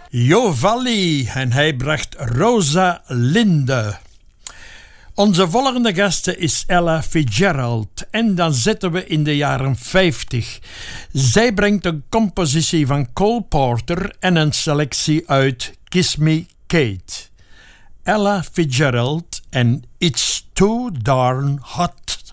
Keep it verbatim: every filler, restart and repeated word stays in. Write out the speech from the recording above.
Jo Valli en hij bracht Rosa Linde. Onze volgende gasten is Ella Fitzgerald en dan zitten we in de jaren vijftig. Zij brengt een compositie van Cole Porter en een selectie uit Kiss Me Kate. Ella Fitzgerald en It's Too Darn Hot.